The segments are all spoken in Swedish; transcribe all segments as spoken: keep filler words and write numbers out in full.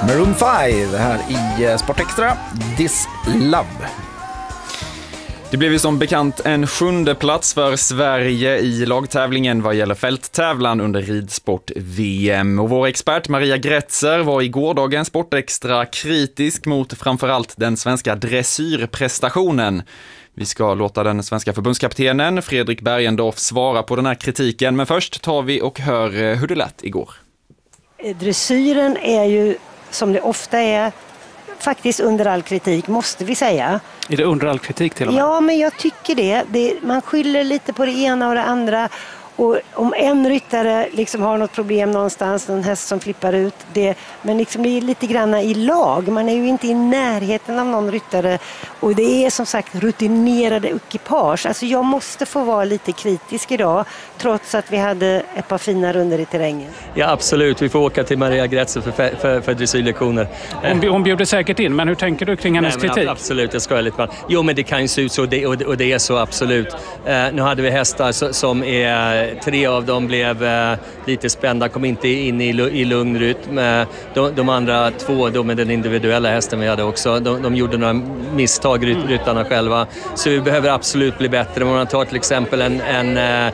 Maroon fem här i Sport Extra, This Love. Det blev ju som bekant en sjunde plats för Sverige i lagtävlingen vad gäller fälttävlan under ridsport-V M. Och vår expert Maria Grätzer var i gårdagen Sport Extra kritisk mot framförallt den svenska dressyrprestationen. Vi ska låta den svenska förbundskaptenen Fredrik Bergendorf svara på den här kritiken. Men först tar vi och hör hur det lät igår. Dressyren är ju, som det ofta är, faktiskt under all kritik, måste vi säga. Är det under all kritik till och med? Ja, men jag tycker det. det man skyller lite på det ena och det andra. Och om en ryttare liksom har något problem någonstans, en häst som flippar ut, det, men liksom det är lite grann i lag. Man är ju inte i närheten av någon ryttare. Och det är som sagt rutinerade ekipage. Alltså jag måste få vara lite kritisk idag, trots att vi hade ett par fina runder i terrängen. Ja, absolut. Vi får åka till Maria Grätzer för, för, för dressyrlektioner. Hon, hon bjuder säkert in, men hur tänker du kring hennes Nej, kritik? Absolut, jag skojar lite. Jo, men det kan ju se ut så, och det, och det är så absolut. Uh, nu hade vi hästar så, som är... Tre av dem blev uh, lite spända, kom inte in i, i lugn rytm. Uh, de, de andra två, de med den individuella hästen vi hade också, de, de gjorde några misstag, ryt, ryttarna själva. Så vi behöver absolut bli bättre. Om man tar till exempel en... en uh,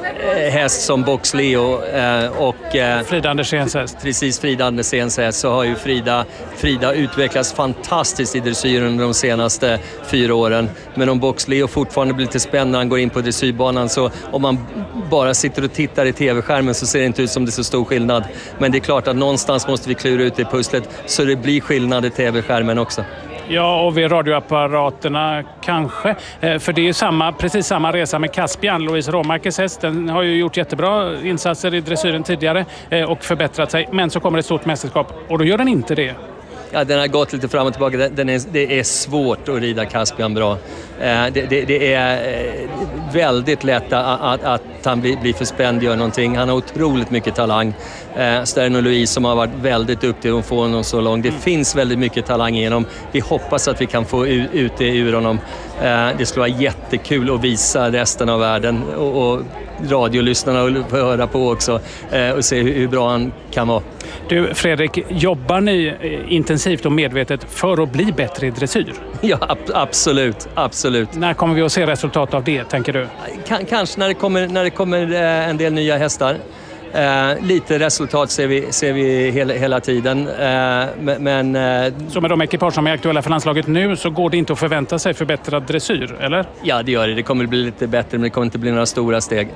häst som Box Leo eh, och eh, Frida Anderséns häst. Precis, Frida Anderséns häst, så har ju Frida, Frida utvecklats fantastiskt i dressyren under de senaste fyra åren. Men om Box Leo fortfarande blir lite spännande när han går in på dressyrbanan, så om man bara sitter och tittar i tv-skärmen så ser det inte ut som det är så stor skillnad. Men det är klart att någonstans måste vi klura ut det pusslet så det blir skillnad i tv-skärmen också. Ja, och vid radioapparaterna kanske. För det är samma, precis samma resa med Caspian. Louise Råmarkes häst, den har ju gjort jättebra insatser i dressyren tidigare och förbättrat sig. Men så kommer ett stort mästerskap och då gör den inte det. Ja, den har gått lite fram och tillbaka. Den är, det är svårt att rida Caspian bra. Det, det, det är väldigt lätt att, att, att han blir, blir för spänd, gör någonting. Han har otroligt mycket talang. Stern och Louise som har varit väldigt duktig att få honom så långt. Det mm. finns väldigt mycket talang i honom. Vi hoppas att vi kan få ut det ur honom. Det skulle vara jättekul att visa resten av världen och, och radiolyssnarna få höra på också och se hur bra han kan vara. Du Fredrik, jobbar ni intensivt och medvetet för att bli bättre i dressyr? Ja, ab- absolut, absolut. När kommer vi att se resultat av det, tänker du? K- kanske när det kommer, när det kommer en del nya hästar. Uh, lite resultat ser vi, ser vi hela, hela tiden. Uh, men, uh, så med de ekipage som är aktuella för landslaget nu så går det inte att förvänta sig förbättrad dressyr, eller? Ja, det gör det. Det kommer bli lite bättre, men det kommer inte bli några stora steg.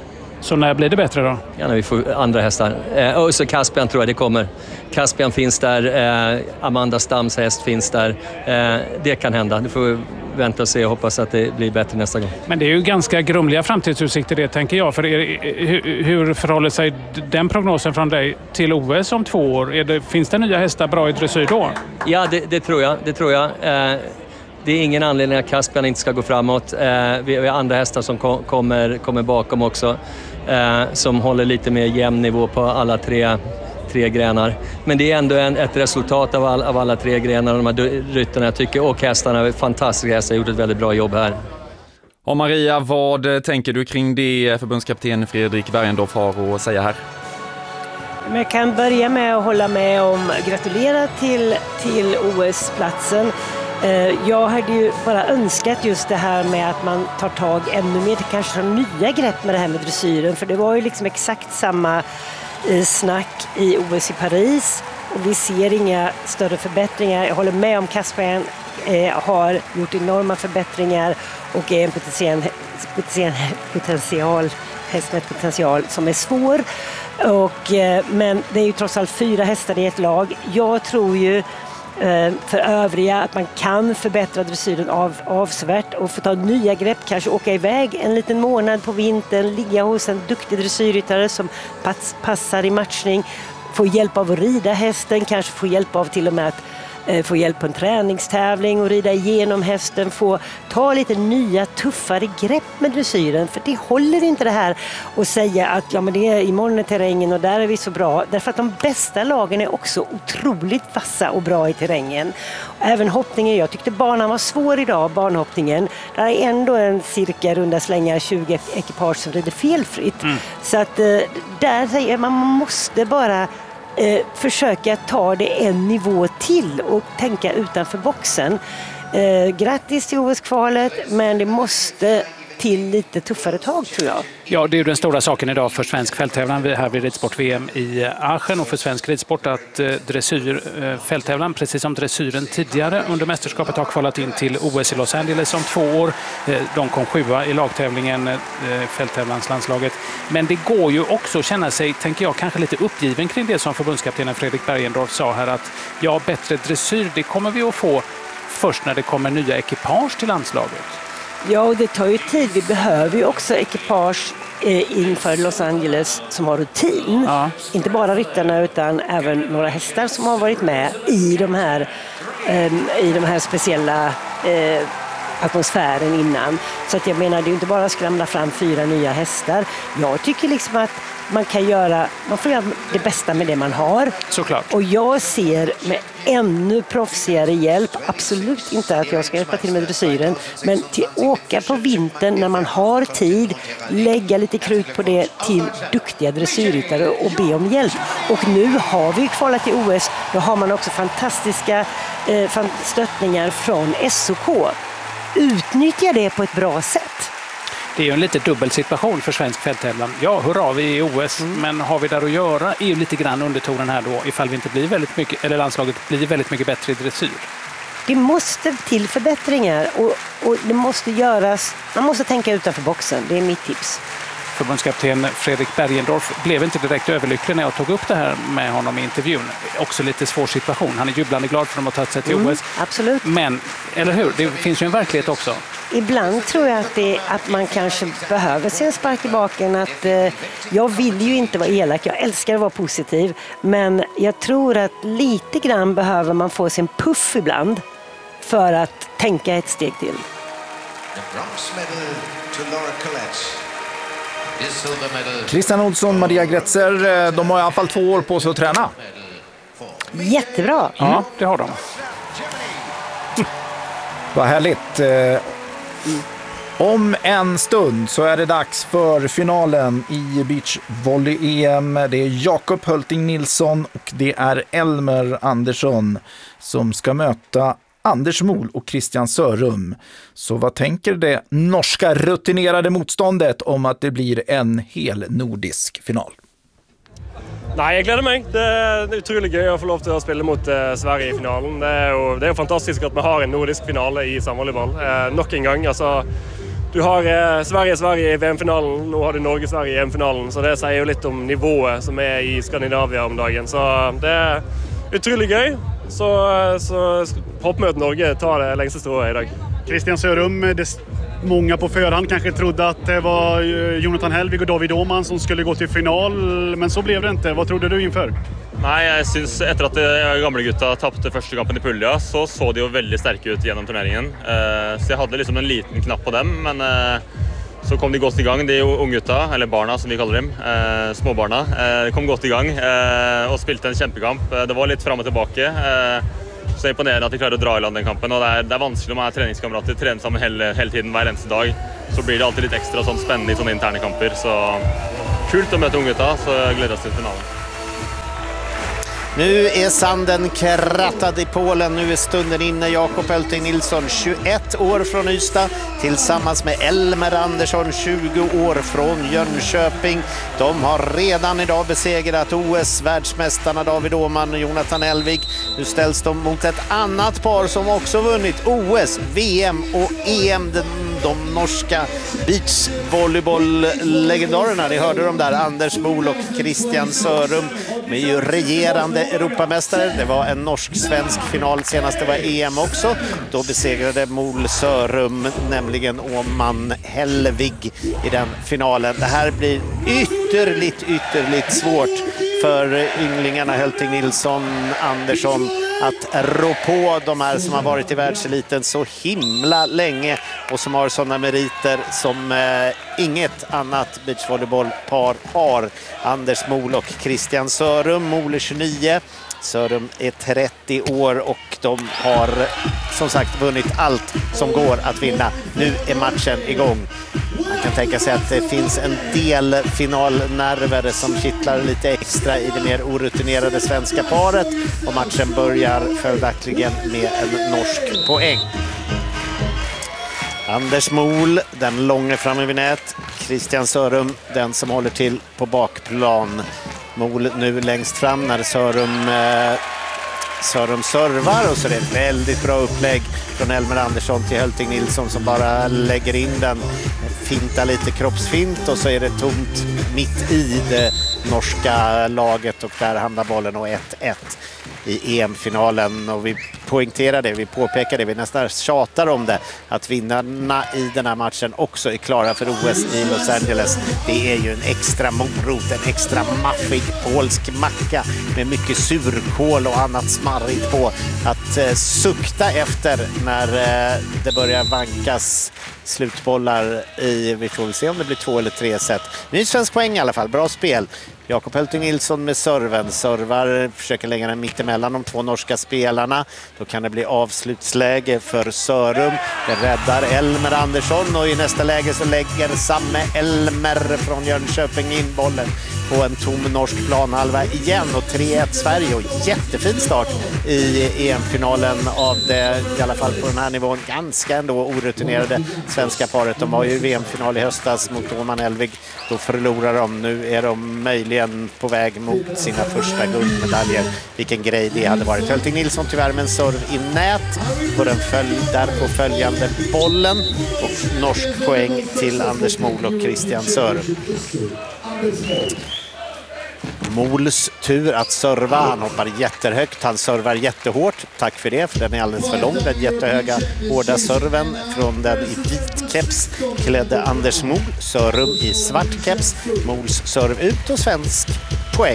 Så när blir det bättre då? Ja, när vi får andra hästar. Uh, och så Caspian tror jag det kommer. Caspian finns där, uh, Amanda Stams häst finns där. Uh, det kan hända. Det får vi vänta och se och hoppas att det blir bättre nästa gång. Men det är ju ganska grumliga framtidsutsikter det, tänker jag. För er, hur, hur förhåller sig den prognosen från dig till O S om två år? Är det, finns det nya hästar bra i dressyr då? Ja, det, det tror jag. Det tror jag. Eh, det är ingen anledning att Caspian inte ska gå framåt. Eh, vi har andra hästar som kom, kommer, kommer bakom också. Eh, som håller lite mer jämn nivå på alla tre tre grenar. Men det är ändå en, ett resultat av, all, av alla tre grenar. De här ryttarna jag tycker och hästarna är fantastiska hästar, har gjort ett väldigt bra jobb här. Och Maria, vad tänker du kring det förbundskapten Fredrik Bergendorf har att säga här? Men jag kan börja med att hålla med om gratulera till, till O S-platsen. Jag hade ju bara önskat just det här med att man tar tag ännu mer, kanske tar nya grepp med det här med dressyren. För det var ju liksom exakt samma snack i O S i Paris och vi ser inga större förbättringar. Jag håller med om Caspian eh, har gjort enorma förbättringar och är en potential, potential, potential häst med potential som är svår. Och, eh, men det är ju trots allt fyra hästar i ett lag. Jag tror ju för övriga att man kan förbättra dressyren av, avsevärt och få ta nya grepp, kanske åka iväg en liten månad på vintern, ligga hos en duktig dressyrryttare som pass, passar i matchning, få hjälp av att rida hästen, kanske få hjälp av till och med att eh, få hjälp på en träningstävling och rida igenom hästen, få ta lite nya tuffare grepp med dressyren, för det håller inte det här och säga att ja, men det är imorgon i terrängen och där är vi så bra, därför att de bästa lagen är också otroligt vassa och bra i terrängen. Även hoppningen, jag tyckte banan var svår idag, banhoppningen, där är ändå en cirka runda slängar tjugo ekipage som rider felfritt. Mm. Så att där säger man, man måste bara eh, försöka ta det en nivå till och tänka utanför boxen. Eh, grattis till O S-kvalet, men det måste till lite tuffare tag, tror jag. Ja, det är ju den stora saken idag för svensk fälttävlan här vid ridsport-V M i Aachen och för svensk ridsport att eh, dressyr, eh, fälttävlan, precis som dressyren tidigare under mästerskapet, har kvalat in till O S i Los Angeles om två år. Eh, de kom sjua i lagtävlingen, eh, fälttävlanslandslaget. Men det går ju också att känna sig, tänker jag, kanske lite uppgiven kring det som förbundskaptenen Fredrik Bergendorf sa här, att ja, bättre dressyr, det kommer vi att få först när det kommer nya ekipage till landslaget. Ja, och det tar ju tid. Vi behöver ju också ekipage eh, inför Los Angeles som har rutin. Ja. Inte bara ryttarna utan även några hästar som har varit med i de här, eh, i de här speciella eh, atmosfären innan. Så att jag menar, det är inte bara att skramla fram fyra nya hästar. Jag tycker liksom att man kan göra, man får göra det bästa med det man har. Såklart. Och jag ser med ännu proffsigare hjälp, absolut inte att jag ska hjälpa till med dressyren, men till åka på vintern när man har tid, lägga lite krut på det till duktiga dressyrryttare och be om hjälp. Och nu har vi kvalat till O S, då har man också fantastiska eh, stöttningar från S O K. Utnyttja det på ett bra sätt. Det är ju en lite dubbel situation för svensk fälttävlan. Ja, hurra, vi är i O S, mm. men har vi där att göra är ju lite grann undertonen här då, ifall vi inte blir väldigt mycket, eller landslaget blir väldigt mycket bättre i dressyr. Det måste till förbättringar och, och det måste göras, man måste tänka utanför boxen, det är mitt tips. Förbundskapten Fredrik Bergendorf blev inte direkt överlycklig när jag tog upp det här med honom i intervjun. Också lite svår situation. Han är jublande glad för att de har tagit sig till mm, O S. Absolut. Men, eller hur? Det finns ju en verklighet också. Ibland tror jag att, det, att man kanske behöver se en spark i baken. Att, eh, jag vill ju inte vara elak, jag älskar att vara positiv. Men jag tror att lite grann behöver man få sin puff ibland för att tänka ett steg till. Christian Olsson, Maria Gretzer, de har i alla fall två år på sig att träna. Jättebra. Ja, det har de. Vad härligt. Om en stund så är det dags för finalen i beachvolley-E M. Det är Jakob Hölting Nilsson och det är Elmer Andersson som ska möta Anders Mol och Christian Sörum. Så vad tänker det norska rutinerade motståndet om att det blir en hel nordisk final? Nei, jeg gleder meg. Det er utrolig gøy å få lov til å spille mot eh, Sverige i finalen. Det er, jo, det er jo fantastisk at vi har en nordisk finale i samvolleyball. Eh, nok en gang, altså, du har eh, Sverige-Sverige i V M-finalen, nå har du Norge-Sverige i E M-finalen, så det sier jo litt om nivået som er i Skandinavia om dagen. Så det er utrolig gøy, så, så håper vi at Norge tar det längsta strået i dag. Christian Sörum, det många på förhand kanske trodde att det var Jonathan Helvig och David Åman som skulle gå till final, men så blev det inte. Vad trodde du inför? Nei, jeg synes etter at de gamle gutta tappte første kampen i Puglia, så så de jo veldig sterke ut gjennom turneringen. Så jeg hadde liksom en liten knapp på dem, men så kom de godt i gang, de unge gutta, eller barna som vi kaller dem, småbarna. De kom godt i gang og spilte en kjempekamp. Det var litt frem og tilbake. Så imponerende at de klarer å dra i land den kampen, og det er, det er vanskelig om man er treningskamerater, trener sammen hele, hele tiden, hver eneste dag. Så blir det alltid litt ekstra sånn spennende i sånne interne kamper, så kult å møte unggutta, så jeg gleder oss til finalen. Nu är sanden krattad i Polen. Nu är stunden inne. Jakob Hölting Nilsson, tjugoett år från Ystad, tillsammans med Elmer Andersson, tjugo år från Jönköping. De har redan idag besegrat O S-världsmästarna David Åman och Jonathan Helvig. Nu ställs de mot ett annat par som också vunnit O S, V M och E M. De, de norska beachvolleyboll-legendarerna. Ni hörde de där, Anders Mol och Christian Sörum. De är ju regerande Europamästare. Det var en norsk-svensk final senast, det var E M också. Då besegrade Mol Sörum nämligen Åman Helvig i den finalen. Det här blir ytterligt, ytterligt svårt för ynglingarna Hölting Nilsson, Andersson att rå på de här som har varit i världseliten så himla länge och som har sådana meriter som eh, inget annat beachvolleybollpar har. Anders Mol och Christian Sörum. Mol är tjugonio, Sörum är trettio år och de har som sagt vunnit allt som går att vinna. Nu är matchen igång. Man kan tänka sig att det finns en del finalnerver som kittlar lite extra i det mer orutinerade svenska paret, och matchen börjar följaktligen med en norsk poäng. Anders Mol, den långa framme vid nät. Christian Sørum, den som håller till på bakplan. Mol nu längst fram när Sørum eh, Sørum servar, och så är det ett väldigt bra upplägg från Elmer Andersson till Hölting Nilsson som bara lägger in den, fintar lite kroppsfint, och så är det tomt mitt i det norska laget, och där hamnar bollen och ett ett i E M-finalen. Och vi poängterar det, vi påpekar det, vi nästan tjatar om det, att vinnarna i den här matchen också är klara för O S i Los Angeles. Det är ju en extra morot, en extra maffig polsk macka med mycket surkål och annat smarrigt på att eh, sukta efter när eh, det börjar vankas slutbollar i, vi får väl se om det blir två eller tre set. Ny svensk poäng i alla fall, bra spel. Jakob Hölting Nilsson med serven. Servar, försöker lägga den mitt emellan de två norska spelarna. Då kan det bli avslutsläge för Sørum. Det räddar Elmer Andersson, och i nästa läge så lägger samme Elmer från Jönköping in bollen på en tom norsk planhalva igen, och tre ett Sverige, och jättefin start i E M-finalen av det, i alla fall på den här nivån, ganska ändå orutinerade svenska paret. De var ju i V M-final i höstas mot Åman Elvig, då förlorar de. Nu är de möjligen på väg mot sina första guldmedaljer. Vilken grej det hade varit. Hölting Nilsson tyvärr med en serv i nät på den följ, där på följande bollen, och norsk poäng till Anders Mol och Christian Sørum. Mols tur att serva, han hoppar jättehögt, han servar jättehårt, tack för det, för den är alldeles för lång, den jättehöga hårda serven från den i vit keps klädde Anders Mol. Sørum i svart keps, Mols serv ut och svensk poäng.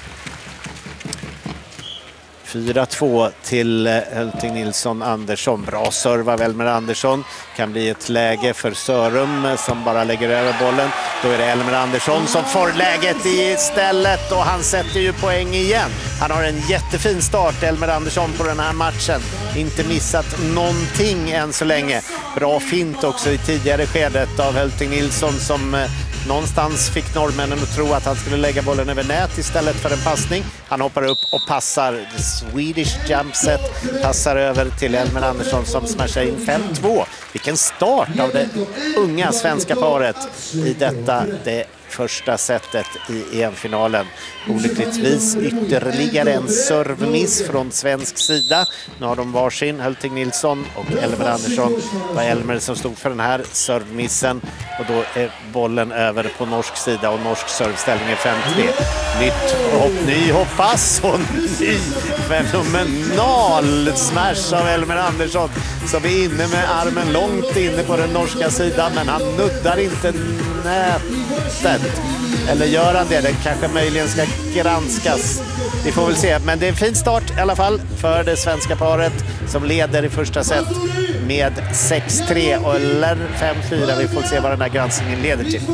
fyra två till Hölting Nilsson Andersson. Bra serva Elmer Andersson. Kan bli ett läge för Sørum som bara lägger över bollen. Då är det Elmer Andersson som får läget istället, och han sätter ju poäng igen. Han har en jättefin start, Elmer Andersson, på den här matchen. Inte missat någonting än så länge. Bra fint också i tidigare skedet av Hölting Nilsson som eh, någonstans fick norrmännen att tro att han skulle lägga bollen över nät istället för en passning. Han hoppar upp och passar. The Swedish jump set passar över till Elmer Andersson som smashar in fem två. Vilken start av det unga svenska paret i detta det första setet i E M-finalen. Olyckligtvis ytterligare en servmiss från svensk sida. Nu har de varsin, Hölting Nilsson och Elmer Andersson. Det var Elmer som stod för den här servmissen, och då är bollen över på norsk sida, och norsk servställning är fem tre. Nytt hopp, ny hoppas och ny fenomenal smash av Elmer Andersson som är inne med armen långt inne på den norska sidan, men han nuddar inte nätet. Eller gör han det? Det kanske möjligen ska granskas. Vi får väl se. Men det är en fin start i alla fall för det svenska paret som leder i första set med sex tre eller fem fyra. Vi får se vad den här granskningen leder till.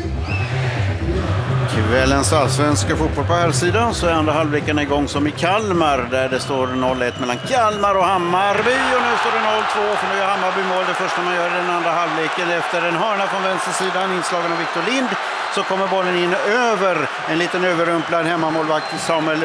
Kvällens allsvenska fotboll på här sidan, så är andra halvleken igång som i Kalmar där det står noll ett mellan Kalmar och Hammarby, och nu står det noll två för nu är Hammarby mål det första man gör i den andra halvleken. Efter en hörna från vänstersidan inslagen av Victor Lind så kommer bollen in över en liten överrumplad hemmamålvakt Samuel